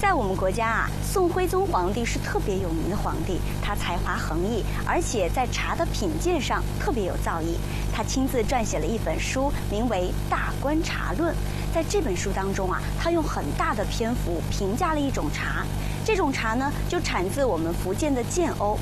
在我们国家啊，宋徽宗皇帝是特别有名的皇帝，他才华横溢，而且在茶的品鉴上特别有造诣。他亲自撰写了一本书，名为《大观茶论》。在这本书当中啊，他用很大的篇幅评价了一种茶，这种茶呢，就产自我们福建的建瓯。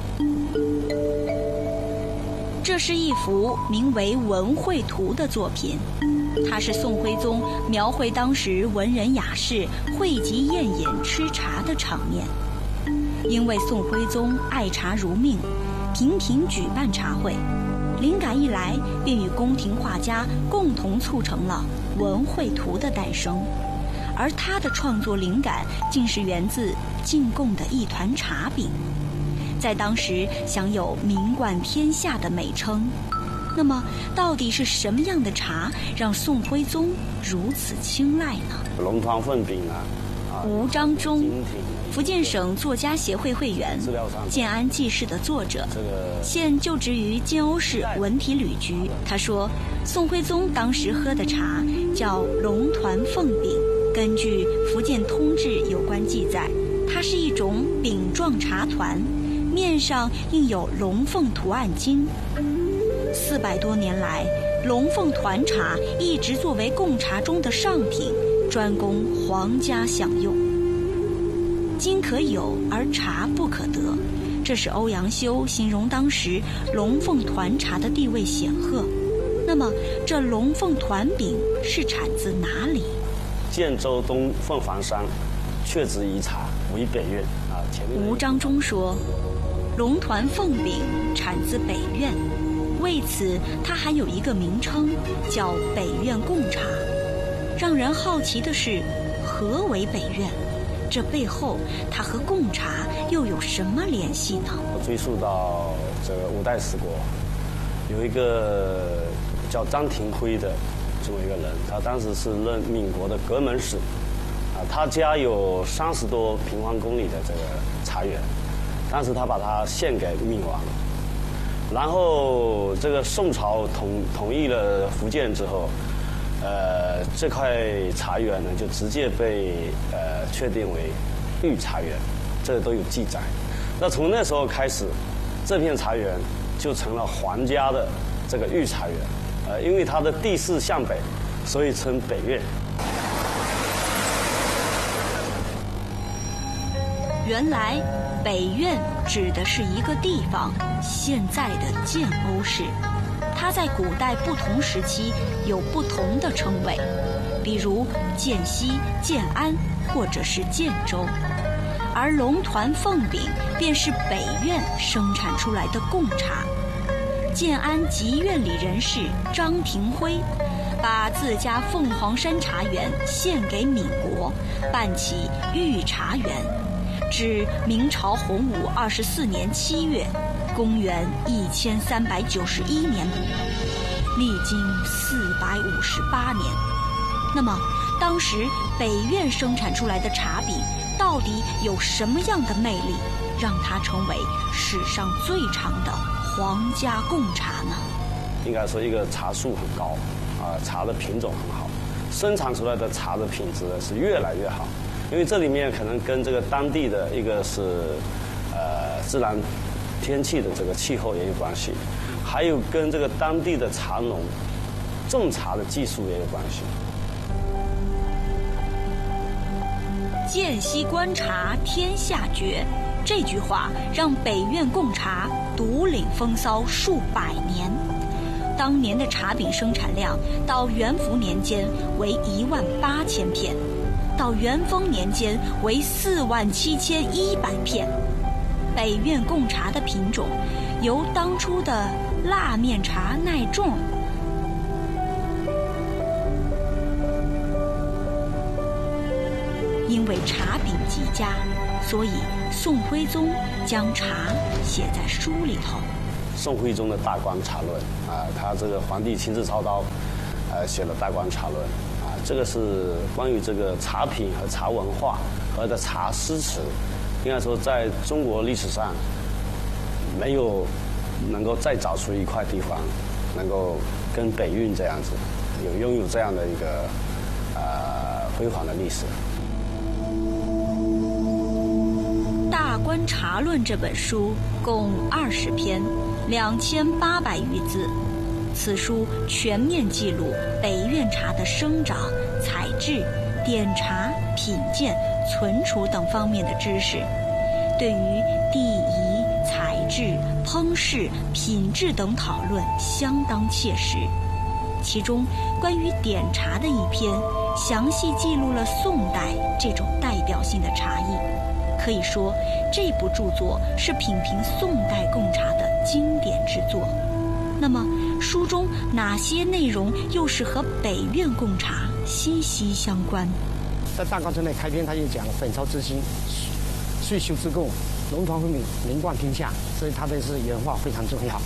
这是一幅名为《文会图》的作品，它是宋徽宗描绘当时文人雅士汇集宴饮吃茶的场面。因为宋徽宗爱茶如命，频频举办茶会，灵感一来，便与宫廷画家共同促成了《文会图》的诞生。而他的创作灵感竟是源自进贡的一团茶饼，在当时享有名冠天下的美称。那么，到底是什么样的茶让宋徽宗如此青睐呢？ 龙团凤饼啊， 吴章中，福建省作家协会会员，建安记事的作者，现就职于建瓯市文体旅局。他说，宋徽宗当时喝的茶叫龙团凤饼。根据福建通志有关记载，它是一种饼状茶团，面上印有龙凤图案金。400多年来，龙凤团茶一直作为贡茶中的上品，专供皇家享用。金可有而茶不可得，这是欧阳修形容当时龙凤团茶的地位显赫。那么，这龙凤团饼是产自哪里？ 建州东凤凰山雀子饴茶为北苑啊。 吴章中说，龙团凤饼产自北苑，为此它还有一个名称叫北苑贡茶。让人好奇的是，何为北苑？这背后它和贡茶又有什么联系呢？ 追溯到这个五代十国，有一个叫张廷辉的这么一个人，他当时是任闽国的阁门使，他家有30多平方公里的这个茶园，当时他把它献给闽王，然后这个宋朝统一了福建之后，这块茶园呢就直接被确定为御茶园，这个都有记载。那从那时候开始，这片茶园就成了皇家的这个御茶园。因为它的地势向北，所以称北苑。 原来北苑指的是一个地方，现在的建瓯市。它在古代不同时期有不同的称谓，比如建西、建安或者是建州。而龙团凤饼便是北苑生产出来的贡茶。建安集院里人士张廷辉，把自家凤凰山茶园献给闽国，办起御茶园，至明朝洪武24年7月，公元1391年补，历经458年。那么，当时北苑生产出来的茶饼，到底有什么样的魅力，让它成为史上最长的皇家贡茶呢？ 应该说，一个茶树很高，茶的品种很好，生产出来的茶的品质是越来越好。因为这里面可能跟这个当地的一个是自然天气的这个气候也有关系，还有跟这个当地的茶农种茶的技术也有关系。 见西观察天下绝，这句话让北苑贡茶独领风骚数百年。当年的茶饼生产量到元符年间为18000片，到元丰年间为47100片。北苑贡茶的品种由当初的蜡面茶耐重，因为茶饼极佳，所以宋徽宗将茶写在书里头。 宋徽宗的《大观茶论》他这个皇帝亲自操刀，写了《大观茶论》这个是关于这个茶品和茶文化和的茶诗词，应该说在中国历史上没有能够再找出一块地方能够跟北韵这样子拥有这样的一个辉煌的历史。 观茶论》这本书共20篇，2800余字。此书全面记录北苑茶的生长、采制、点茶、品鉴、存储等方面的知识，对于地仪、采制、烹饰、品质等讨论相当切实。其中关于点茶的一篇，详细记录了宋代这种代表性的茶艺。可以说，这部著作是品评宋代贡茶的经典之作。那么，书中哪些内容又是和北苑贡茶息息相关？ 在大高城的开篇，他就讲了本朝之兴，岁修之贡，龙团分明，名冠天下，所以他的是原话非常重要。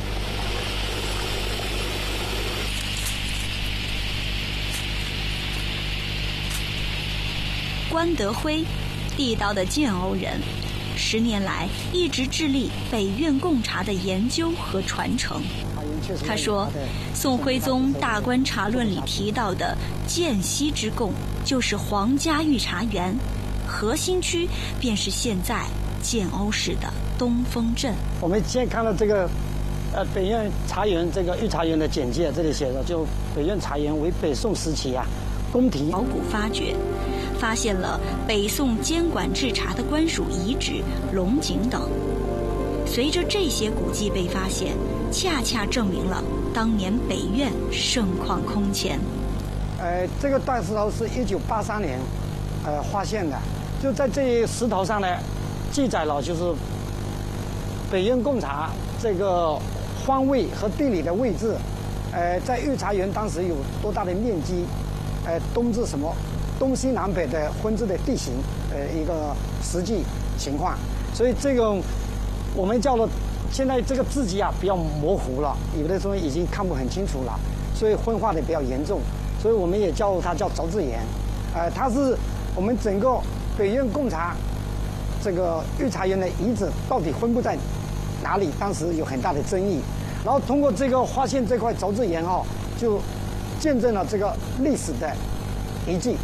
关德辉，地道的建瓯人，10年来一直致力北苑贡茶的研究和传承。他说，宋徽宗《大观茶论》里提到的涧西之贡，就是皇家御茶园，核心区便是现在建瓯市的东风镇。 我们现在看到这个，北苑茶园这个御茶园的简介，这里写的就北苑茶园为北宋时期宫廷考古发掘，发现了北宋监管制茶的官署遗址、龙井等。随着这些古迹被发现，恰恰证明了当年北苑盛况空前。 这个大石头是1983年，发现的。就在这石头上呢，记载了就是北苑贡茶这个方位和地理的位置。在御茶园当时有多大的面积？东至什么？东西南北的分支的地形，一个实际情况。所以这个我们叫做现在这个字迹比较模糊了，有的时候已经看不很清楚了，所以分化的比较严重。所以我们也叫它叫凿字岩。它是我们整个北苑贡茶这个御茶园的遗址到底分布在哪里？当时有很大的争议。然后通过这个发现这块凿字岩就见证了这个历史的遗迹。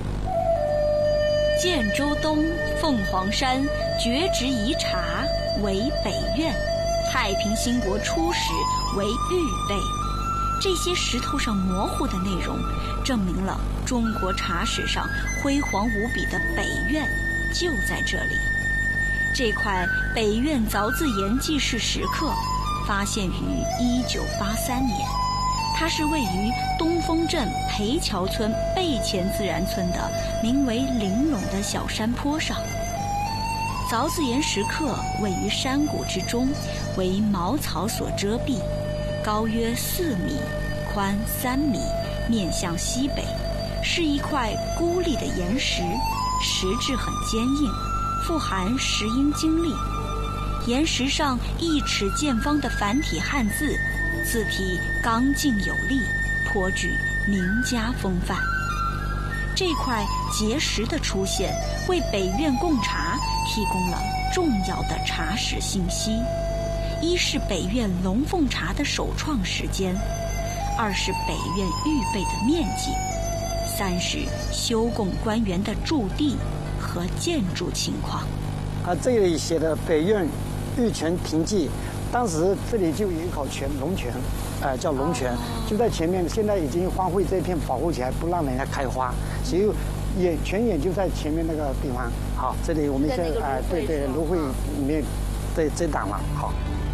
建州东凤凰山爵职遗茶为北苑，太平兴国初始为预备。这些石头上模糊的内容，证明了中国茶史上辉煌无比的北苑就在这里。这块北苑凿字岩记事石刻发现于1983年，它是位于东风镇裴桥村背前自然村的名为玲珑的小山坡上。凿字岩石刻位于山谷之中，为茅草所遮蔽，高约4米，宽3米，面向西北，是一块孤立的岩石，石质很坚硬，富含石英晶粒。岩石上1尺见方的繁体汉字，字体刚劲有力，颇具名家风范。这块结石的出现，为北苑贡茶提供了重要的茶史信息：一是北苑龙凤茶的首创时间；2是北苑预备的面积；3是修贡官员的驻地和建筑情况。 这里写的北苑玉泉亭记，当时这里就有一口泉，龙泉，叫龙泉，就在前面，现在已经荒废这片，保护起来，不让人家开花，所以泉眼就在前面那个地方。好，这里我们现在对芦荟里面对遮挡了。好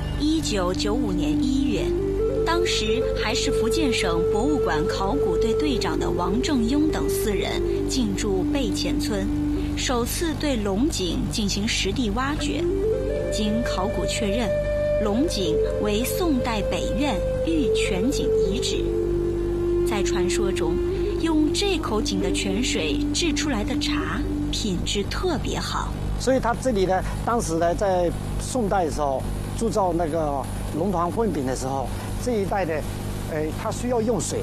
，1995年1月，当时还是福建省博物馆考古队队长的王正庸等4人进驻背前村，首次对龙井进行实地挖掘。经考古确认，龙井为宋代北苑玉泉井遗址。在传说中，用这口井的泉水制出来的茶品质特别好， 所以它这里呢，当时呢，在宋代的时候铸造那个龙团混饼的时候，这一带的，它需要用水，